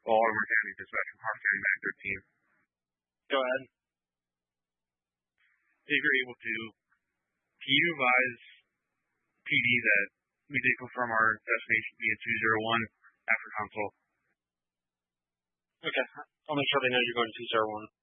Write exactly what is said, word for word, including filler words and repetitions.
Baltimore County Dispatch from Harper County Mag thirteen. Go ahead. If you're able to, can you advise P D that we did confirm our destination to be at two zero one after console? Okay. I'll make sure they know you're going to two zero one.